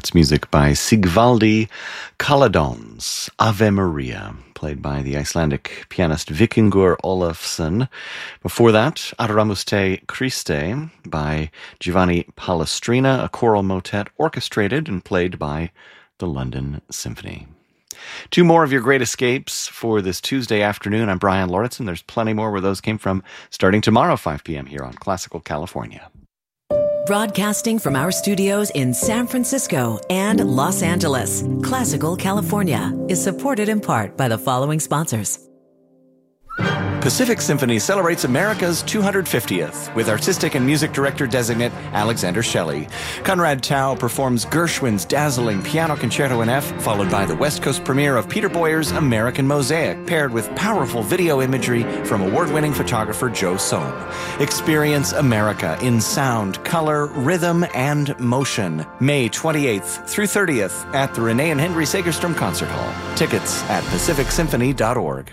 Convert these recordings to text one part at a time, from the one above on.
That's music by Sigvaldi Kaladons, Ave Maria, played by the Icelandic pianist Vikingur Olafsson. Before that, Adoramus Christe by Giovanni Palestrina, a choral motet orchestrated and played by the London Symphony. Two more of your great escapes for this Tuesday afternoon. I'm Brian Lauritsen. There's plenty more where those came from starting tomorrow, 5 p.m. here on Classical California. Broadcasting from our studios in San Francisco and Los Angeles, Classical California is supported in part by the following sponsors. Pacific Symphony celebrates America's 250th with artistic and music director designate Alexander Shelley. Conrad Tao performs Gershwin's dazzling Piano Concerto in F, followed by the West Coast premiere of Peter Boyer's American Mosaic, paired with powerful video imagery from award-winning photographer Joe Sohn. Experience America in sound, color, rhythm, and motion. May 28th through 30th at the Renee and Henry Segerstrom Concert Hall. Tickets at pacificsymphony.org.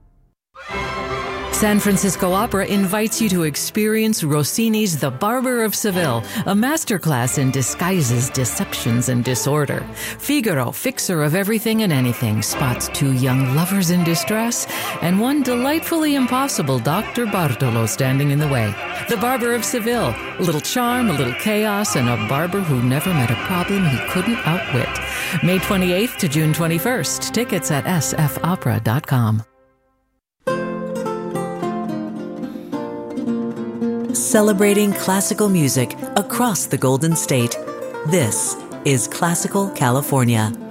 San Francisco Opera invites you to experience Rossini's The Barber of Seville, a masterclass in disguises, deceptions, and disorder. Figaro, fixer of everything and anything, spots two young lovers in distress and one delightfully impossible Dr. Bartolo standing in the way. The Barber of Seville, a little charm, a little chaos, and a barber who never met a problem he couldn't outwit. May 28th to June 21st. Tickets at sfopera.com. Celebrating classical music across the Golden State. This is Classical California.